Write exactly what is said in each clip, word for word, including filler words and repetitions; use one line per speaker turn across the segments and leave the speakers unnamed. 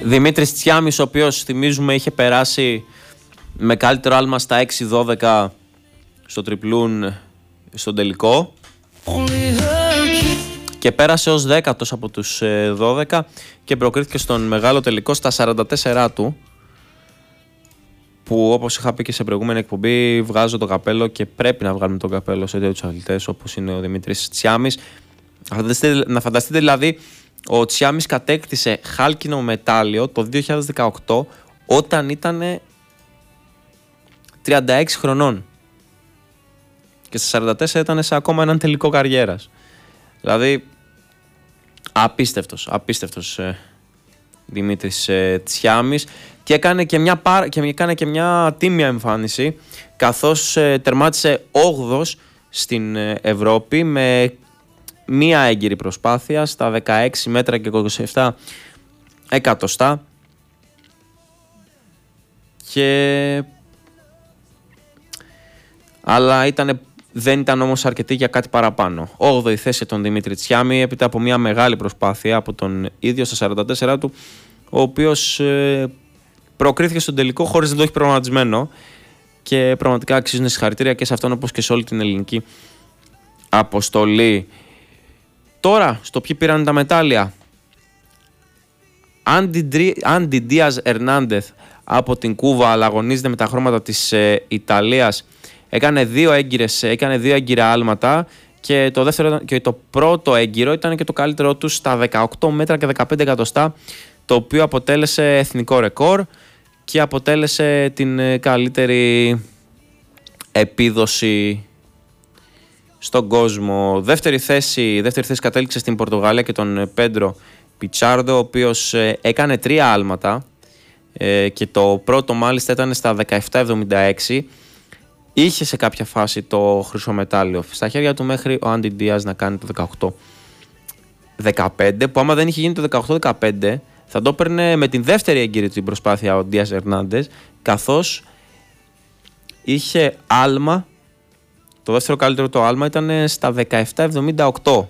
Δημήτρης Τσιάμης, ο οποίος θυμίζουμε είχε περάσει με καλύτερο άλμα στα έξι δώδεκα στο τριπλούν στον τελικό και πέρασε ως δέκατος από τους δώδεκα και προκρίθηκε στον μεγάλο τελικό στα σαράντα τέσσερα του, που όπως είχα πει και σε προηγούμενη εκπομπή, βγάζω το καπέλο και πρέπει να βγάλουμε το καπέλο σε τέτοιους αθλητές όπως είναι ο Δημήτρης Τσιάμης. Να φανταστείτε δηλαδή, ο Τσιάμης κατέκτησε χάλκινο μετάλλιο το δύο χιλιάδες δεκαοκτώ όταν ήταν τριάντα έξι χρονών και στα σαράντα τέσσερα ήταν σε ακόμα έναν τελικό καριέρας. Δηλαδή απίστευτος, απίστευτος ε, Δημήτρης ε, Τσιάμης, και έκανε και μια, και έκανε και μια τίμια εμφάνιση, καθώς ε, τερμάτισε όγδοος στην ε, Ευρώπη με μία έγκυρη προσπάθεια στα δεκαέξι μέτρα και είκοσι επτά εκατοστά, και αλλά ήτανε, δεν ήταν όμως αρκετή για κάτι παραπάνω. όγδοη θέση τον Δημήτρη Τσιάμη, έπειτα από μια μεγάλη προσπάθεια από τον ίδιο στα σαράντα τέσσερα του, ο οποίος ε, προκρίθηκε στον τελικό χωρίς να το έχει προγραμματισμένο, και πραγματικά αξίζουν συγχαρητήρια και σε αυτόν όπως και σε όλη την ελληνική αποστολή. Τώρα, στο ποιοι πήραν τα μετάλλια. Άντι Ντίας Ερνάντεθ από την Κούβα, αλλά αγωνίζεται με τα χρώματα της ε, Ιταλίας. Έκανε δύο, έγκυρες, έκανε δύο έγκυρα άλματα, και το, δεύτερο, και το πρώτο έγκυρο ήταν και το καλύτερό του στα δεκαοκτώ μέτρα και δεκαπέντε εκατοστά, το οποίο αποτέλεσε εθνικό ρεκόρ και αποτέλεσε την καλύτερη επίδοση στον κόσμο. Δεύτερη θέση, δεύτερη θέση κατέληξε στην Πορτογαλία και τον Πέντρο Πιτσάρντο, ο οποίος έκανε τρία άλματα, και το πρώτο μάλιστα ήταν στα δεκαεπτά εβδομήντα έξι. Είχε σε κάποια φάση το χρυσό μετάλλιο στα χέρια του, μέχρι ο Άντι Ντίας να κάνει το δεκαοκτώ δεκαπέντε, που άμα δεν είχε γίνει το δεκαοκτώ δεκαπέντε θα το έπαιρνε με την δεύτερη έγκυρη του προσπάθεια ο Ντίας Ερνάντες, καθώς είχε άλμα, το δεύτερο καλύτερο το άλμα ήταν στα δεκαεπτά εβδομήντα οκτώ.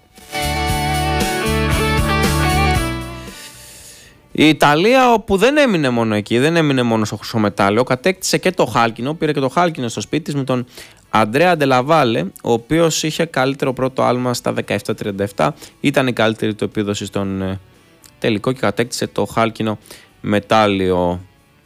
Η Ιταλία, όπου δεν έμεινε μόνο εκεί, δεν έμεινε μόνο στο χρυσό μετάλλιο, κατέκτησε και το χάλκινο, πήρε και το χάλκινο στο σπίτι της με τον Αντρέα Ντελαβάλε, ο οποίος είχε καλύτερο πρώτο άλμα στα δεκαεπτά τριάντα επτά, ήταν η καλύτερη του επίδοση στον τελικό και κατέκτησε το χάλκινο μετάλλιο.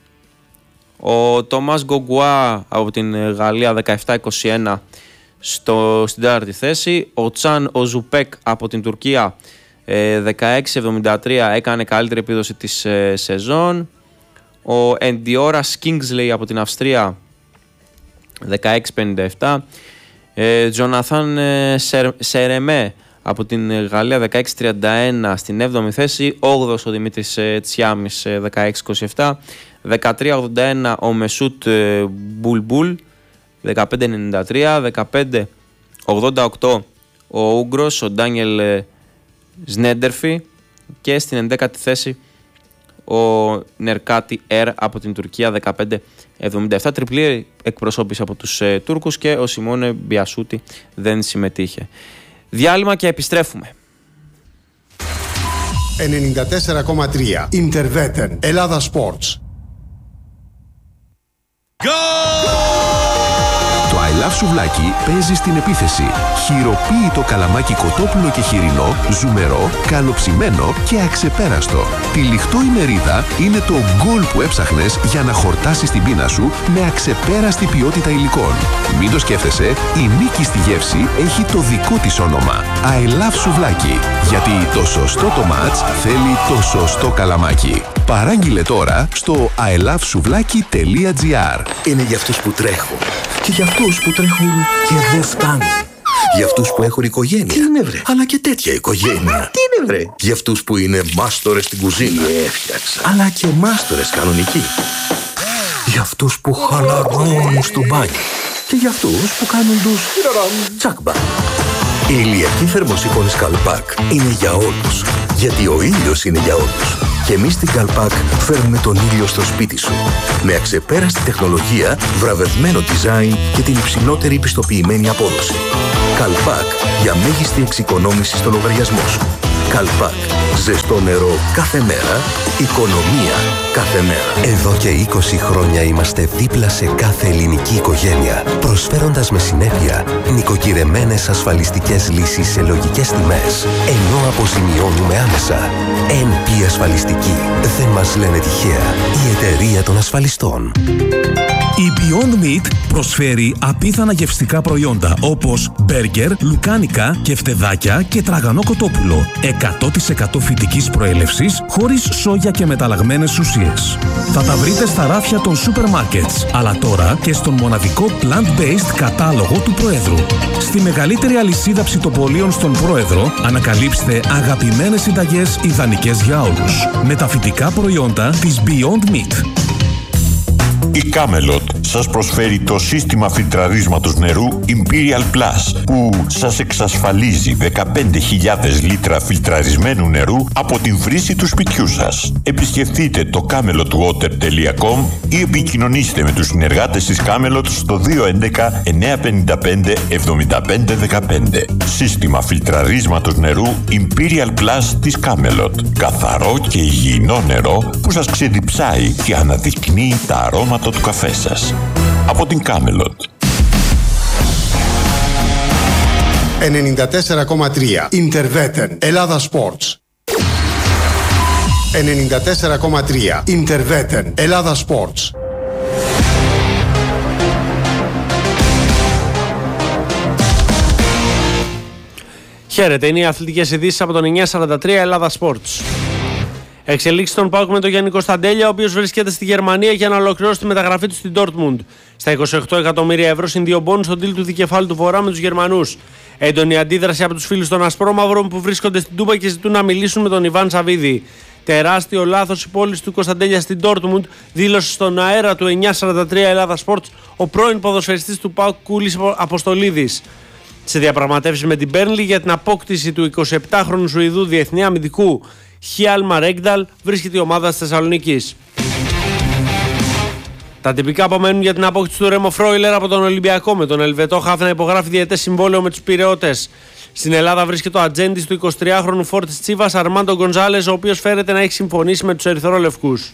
Ο Τομάς Γκογκουά από την Γαλλία δεκαεπτά είκοσι ένα στο, στην τέταρτη θέση. Ο Τσάν Οζουπέκ από την Τουρκία δεκαέξι εβδομήντα τρία έκανε καλύτερη επίδοση της ε, σεζόν. Ο Εντιόρας Κίνγκσλεϊ από την Αυστρία δεκαέξι πενήντα επτά. ε, Τζοναθάν ε, Σερ, Σερεμέ από την Γαλλία δεκαέξι τριάντα ένα στην έβδομη θέση. όγδοος ο Δημήτρης ε, Τσιάμης ε, δεκαέξι είκοσι επτά. δεκατρία ογδόντα ένα ο Μεσούτ ε, Μπουλμπουλ δεκαπέντε ενενήντα τρία. δεκαπέντε ογδόντα οκτώ ο Ούγγρος ο Ντάνιελ ε, Σνέντερφι, και στην ενδέκατη θέση ο Νερκάτι Ερ από την Τουρκία δεκαπέντε εβδομήντα επτά. Τριπλή εκπροσώπηση από τους ε, Τούρκους, και ο Σιμώνε Μπιασούτη δεν συμμετείχε. Διάλειμμα και επιστρέφουμε.
ενενήντα τέσσερα κόμμα τρία Interveten Ελλάδα Sports.
Το I Love Σουβλάκι παίζει στην επίθεση. Χειροποίητο καλαμάκι κοτόπουλο και χοιρινό, ζουμερό, καλοψημένο και αξεπέραστο. Τυλιχτό η μερίδα είναι το γκολ που έψαχνες για να χορτάσεις την πείνα σου με αξεπέραστη ποιότητα υλικών. Μην το σκέφτεσαι, η νίκη στη γεύση έχει το δικό της όνομα. I Love Σουβλάκι. Γιατί το σωστό το μάτς θέλει το σωστό καλαμάκι. Παράγγειλε τώρα στο άι λαβ σουβλάκι τελεία τζι άρ.
Είναι για αυτούς που τρέχουν και για αυτούς που τρέχουν και δεν φτάνουν. Για αυτούς που έχουν οικογένεια. Τι είναι βρε? Αλλά και τέτοια οικογένεια. Τι είναι βρε? Για αυτούς που είναι μάστορες στην κουζίνα. Τι έφτιαξα. Αλλά και μάστορες κανονικοί. Για αυτούς που χαλαρώνουν στο μπάνιο. Και για αυτούς που κάνουν τους τσάκμπα. Η ηλιακή θερμοσύφωνη Καλπάκ είναι για όλους. Γιατί ο ήλιος είναι για όλους. Και εμείς στην Καλπάκ φέρνουμε τον ήλιο στο σπίτι σου. Με αξεπέραστη τεχνολογία, βραβευμένο design και την υψηλότερη πιστοποιημένη απόδοση. Καλπάκ για μέγιστη εξοικονόμηση στο λογαριασμό σου. Καλπάκ. Ζεστό νερό κάθε μέρα, οικονομία κάθε μέρα.
Εδώ και είκοσι χρόνια είμαστε δίπλα σε κάθε ελληνική οικογένεια, προσφέροντας με συνέπεια νοικοκυρεμένες ασφαλιστικές λύσεις σε λογικές τιμές, ενώ αποζημιώνουμε άμεσα. εν πι Ασφαλιστική. Δεν μας λένε τυχαία. Η εταιρεία των ασφαλιστών.
Η Beyond Meat προσφέρει απίθανα γευστικά προϊόντα όπως μπέργκερ, λουκάνικα, κεφτεδάκια και τραγανό κοτόπουλο. εκατό τοις εκατό φυτικής προέλευσης, χωρίς σόγια και μεταλλαγμένες ουσίες. Θα τα βρείτε στα ράφια των σούπερ μάρκετς, αλλά τώρα και στον μοναδικό plant-based κατάλογο του Προέδρου. Στη μεγαλύτερη αλυσίδα ψητοπολίων στον Πρόεδρο ανακαλύψτε αγαπημένες συνταγές ιδανικές για όλους. Με τα φυτικά προϊόντα της Beyond Meat.
Η Camelot σας προσφέρει το σύστημα φιλτραρίσματος νερού Imperial Plus που σας εξασφαλίζει δεκαπέντε χιλιάδες λίτρα φιλτραρισμένου νερού από την βρύση του σπιτιού σας. Επισκεφτείτε το camelot water τελεία com ή επικοινωνήστε με τους συνεργάτες της Camelot στο δύο έντεκα εννιακόσια πενήντα πέντε εβδομήντα πέντε δεκαπέντε. Σύστημα φιλτραρίσματος νερού Imperial Plus της Camelot. Καθαρό και υγιεινό νερό που σας ξεδιψάει και αναδεικνύει τα αρώματα του καφέ σας. Από την Camelot.
ενενήντα τέσσερα κόμμα τρία Interveten Ελλάδα Sports. ενενήντα τέσσερα κόμμα τρία Interveten Ελλάδα Sports.
Χαίρετε, είναι οι αθλητικές ειδήσεις από τον εννιακόσια σαράντα τρία Ελλάδα Sports. Εξελίξει τον ΠΑΟΚ με τον Γιάννη Κωνσταντέλια, ο οποίος βρίσκεται στη Γερμανία για να ολοκληρώσει τη μεταγραφή του στην Dortmund. Στα είκοσι οκτώ εκατομμύρια ευρώ συνδιομπώνουν στον deal του δικεφάλου του Βορρά με τους Γερμανούς. Έντονη αντίδραση από τους φίλους των Ασπρόμαυρων που βρίσκονται στην Τούμπα και ζητούν να μιλήσουν με τον Ιβάν Σαββίδη. Τεράστιο λάθος η πώληση του Κωνσταντέλια στην Dortmund, δήλωσε στον αέρα του εννιακόσια σαράντα τρία Ελλάδα Sports ο πρώην ποδοσφαιριστής του ΠΑΟΚ Κούλης Αποστολίδης. Σε διαπραγματεύσεις με την Burnley για την απόκτηση του εικοσιεπτάχρονου Σουηδού διεθνή αμυντικού Χιάλμαρ Έγκνταλ βρίσκεται η ομάδα της Θεσσαλονίκης. Τα τυπικά απομένουν για την απόκτηση του Ρέμο Φρόιλερ από τον Ολυμπιακό, με τον Ελβετό χαφ να υπογράφει διετές συμβόλαιο με τους Πειραιώτες. Στην Ελλάδα βρίσκεται ο ατζέντης του εικοσιτριάχρονου φόρ της Τσίβας Αρμάντο Γκονζάλες, ο οποίος φέρεται να έχει συμφωνήσει με τους ερυθρόλευκους.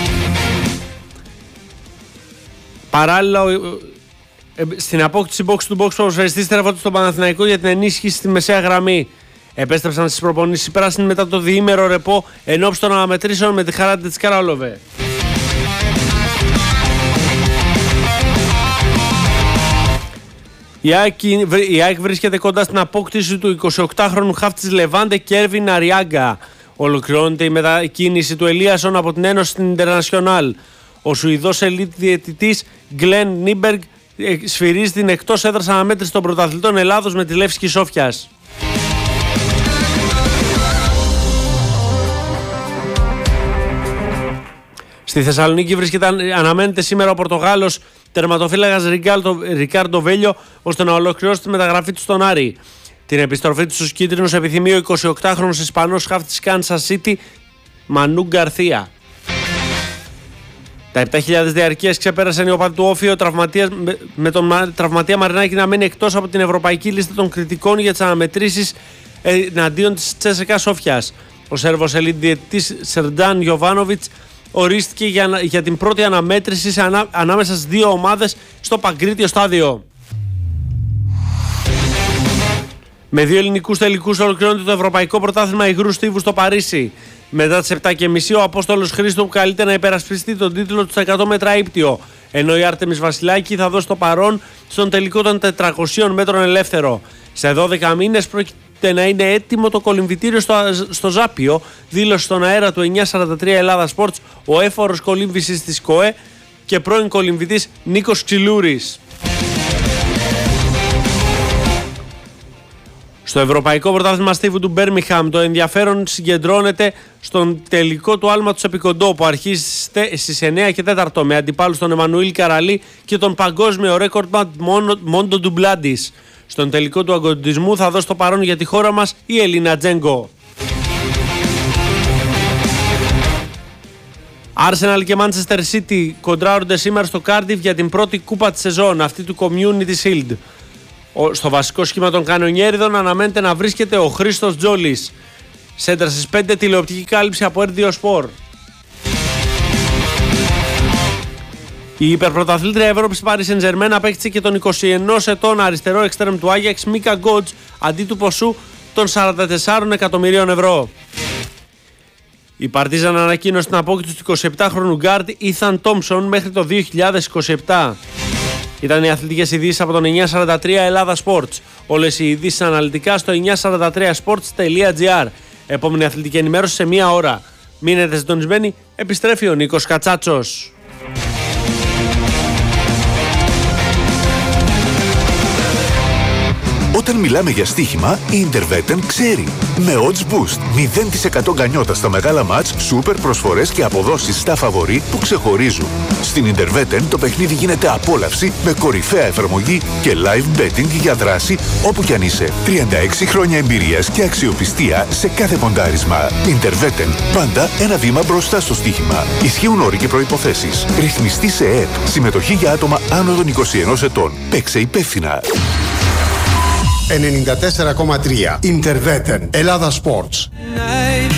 Παράλληλα, στην απόκτηση box to box ποδοσφαιριστής στρέφονται στον Παναθηναϊκό για την ενίσχυση στη μεσαία γραμμή. Επέστρεψαν στις προπονήσεις οι πράσινοι μετά το διήμερο ρεπό ενόψει των αναμετρήσεων με τη Χαράντε της Καράλοβε. Η ΑΕΚ βρίσκεται κοντά στην απόκτηση του εικοσιοκτάχρονου χαφ της Λεβάντε Κέρβιν Αριάγκα. Ολοκληρώνεται η μετακίνηση του Ελίασον από την Ένωση στην Ιντερνασιονάλ. Ο Σουηδός ελίτ διαιτητής Γκλεν Νίμπεργκ σφυρίζει την εκτός έδρας αναμέτρηση των πρωταθλητών Ελλάδος με τη Λεύσκη Σόφιας. Στη Θεσσαλονίκη βρίσκεται, αναμένεται σήμερα ο Πορτογάλος τερματοφύλακας Ρικάρντο Βέλιο ώστε να ολοκληρώσει τη μεταγραφή του στον Άρη. Την επιστροφή του στους κίτρινους επιθυμεί ο εικοσιοκτάχρονος Ισπανός χαφ της Kansas City Μανού Γκαρθία. Τα επτά χιλιάδες διαρκείας ξεπέρασαν οι οπαδοί του Όφη, με, με τον τραυματία Μαρινάκη να μένει εκτός από την ευρωπαϊκή λίστα των κριτικών για τις αναμετρήσεις εναντίον της Τσέσεκα Σόφιας. Ο Σέρβος ελίτ διαιτητής Σερντάν Γιοβάνοβιτς ορίστηκε για, για την πρώτη αναμέτρηση σε ανά, ανάμεσα στις δύο ομάδες στο Παγκρίτιο στάδιο. Με δύο ελληνικούς τελικούς ολοκληρώνεται το Ευρωπαϊκό Πρωτάθλημα Υγρού Στίβου στο Παρίσι. Μετά τις επτά και μισή ο Απόστολος Χρήστο καλείται να υπερασπιστεί τον τίτλο του στα εκατό μέτρα ύπτιο, ενώ η Άρτεμις Βασιλάκη θα δώσει το παρόν στον τελικό των τετρακοσίων μέτρων ελεύθερο. Σε δώδεκα μήνες πρόκειται να είναι έτοιμο το κολυμβητήριο στο, στο Ζάπιο, δήλωσε στον αέρα του εννιακόσια σαράντα τρία Ελλάδα Sports ο έφορος κολύμβησης της ΚΟΕ και πρώην κολυμβητής Νίκος Ξυλούρης. Στο Ευρωπαϊκό Πρωτάθλημα Στίβου του Μπέρμιχαμ το ενδιαφέρον συγκεντρώνεται στον τελικό του άλματος επικοντό που αρχίζει στις εννιά και τέσσερα με αντιπάλους τον Εμμανουήλ Καραλή και τον παγκόσμιο ρέκορντμαν Μόντο Ντουμπλάντης. Στον τελικό του αγκοντισμού θα δώσει το παρόν για τη χώρα μας η Ελίνα Τζέγκο. Arsenal και Manchester City κοντράρονται σήμερα στο Cardiff για την πρώτη κούπα της σεζόν, αυτή του Community Shield. Στο βασικό σχήμα των κανονιέριδων αναμένεται να βρίσκεται ο Χρήστος Τζόλης. Σέντρα στις πέντε, τηλεοπτική κάλυψη από Ερ δύο Σπορ. Η υπερπρωταθλήτρια Ευρώπης Paris Saint-Germain απέκτησε και τον είκοσι ενός ετών αριστερό εξτρέμ του Άγιαξ Μίκα Γκότζ αντί του ποσού των σαράντα τεσσάρων εκατομμυρίων ευρώ. Η Παρτίζαν ανακοίνωσε την απόκτηση του εικοσιεπτάχρονου γκάρντ Ήθαν Τόμψον μέχρι το δύο χιλιάδες είκοσι επτά. Ήταν οι αθλητικές ειδήσεις από τον εννιακόσια σαράντα τρία Ελλάδα Sports. Όλες οι ειδήσεις αναλυτικά στο εννιακόσια σαράντα τρία sports τελεία gr. Επόμενη αθλητική ενημέρωση σε μία ώρα. Μείνετε συντονισμένοι, επιστρέφει ο Νίκος Κατσάτσος.
Όταν μιλάμε για στοίχημα, η Interveten ξέρει. Με Odds Boost, μηδέν τοις εκατό γκανιότα στα μεγάλα μάτς, σούπερ προσφορές και αποδόσεις στα φαβορί που ξεχωρίζουν. Στην Interveten το παιχνίδι γίνεται απόλαυση με κορυφαία εφαρμογή και live betting για δράση όπου κι αν είσαι. τριάντα έξι χρόνια εμπειρίας και αξιοπιστία σε κάθε ποντάρισμα. Interveten, πάντα ένα βήμα μπροστά στο στοίχημα. Ισχύουν όροι και προϋποθέσεις. Ρυθμιστή σε ΕΕΠ. Συμμετοχή για άτομα άνω των είκοσι ενός ετών. Παίξε υπεύθυνα.
ενενήντα τέσσερα κόμμα τρία Interveten Ελλάδα Sports.